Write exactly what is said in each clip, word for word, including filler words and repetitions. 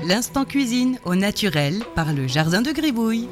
l'instant cuisine au naturel par le Jardin de Gribouille.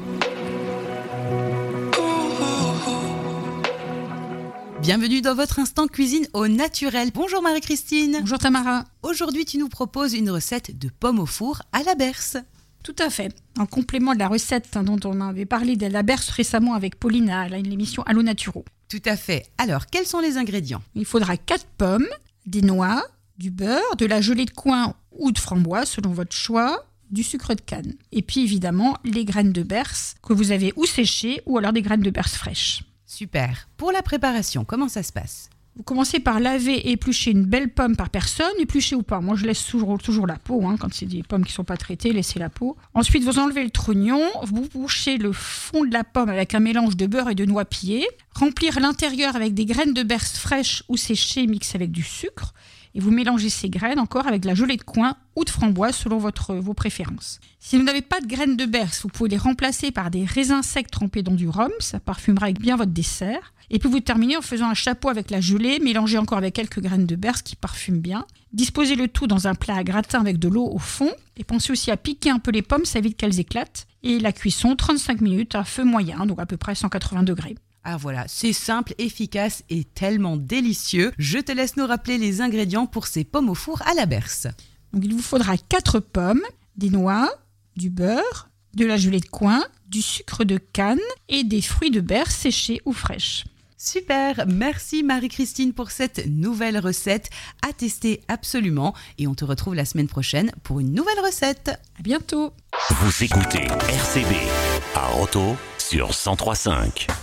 Bienvenue dans votre instant cuisine au naturel. Bonjour Marie-Christine. Bonjour Tamara. Aujourd'hui, tu nous proposes une recette de pommes au four à la berce. Tout à fait. En complément de la recette dont on avait parlé de la berce récemment avec Pauline à l'émission Allo Naturo. Tout à fait. Alors, quels sont les ingrédients ? Il faudra quatre pommes, des noix, du beurre, de la gelée de coing ou de framboise selon votre choix, du sucre de canne. Et puis évidemment, les graines de berce que vous avez ou séchées ou alors des graines de berce fraîches. Super. Pour la préparation, comment ça se passe ? Vous commencez par laver et éplucher une belle pomme par personne, éplucher ou pas. Moi, je laisse toujours, toujours la peau. Hein. Quand c'est des pommes qui ne sont pas traitées, laissez la peau. Ensuite, vous enlevez le trognon. Vous bouchez le fond de la pomme avec un mélange de beurre et de noix pillées. Remplir l'intérieur avec des graines de berce fraîches ou séchées mixées avec du sucre. Et vous mélangez ces graines encore avec de la gelée de coing ou de framboise selon votre, vos préférences. Si vous n'avez pas de graines de berce, vous pouvez les remplacer par des raisins secs trempés dans du rhum. Ça parfumera bien votre dessert. Et puis vous terminez en faisant un chapeau avec la gelée, mélangez encore avec quelques graines de berce qui parfument bien. Disposez le tout dans un plat à gratin avec de l'eau au fond. Et pensez aussi à piquer un peu les pommes, ça évite qu'elles éclatent. Et la cuisson, trente-cinq minutes à feu moyen, donc à peu près cent quatre-vingts degrés. Ah voilà, c'est simple, efficace et tellement délicieux. Je te laisse nous rappeler les ingrédients pour ces pommes au four à la berce. Donc il vous faudra quatre pommes, des noix, du beurre, de la gelée de coing, du sucre de canne et des fruits de berce séchés ou fraîches. Super, merci Marie-Christine pour cette nouvelle recette à tester absolument et on te retrouve la semaine prochaine pour une nouvelle recette. À bientôt. Vous écoutez R C B à Roto sur cent trois virgule cinq.